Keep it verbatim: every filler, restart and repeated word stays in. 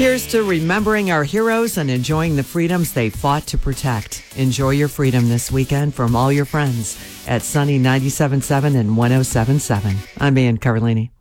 Here's to remembering our heroes and enjoying the freedoms they fought to protect. Enjoy your freedom this weekend from all your friends at Sunny ninety-seven point seven and one oh seven point seven. I'm Ann Carlini.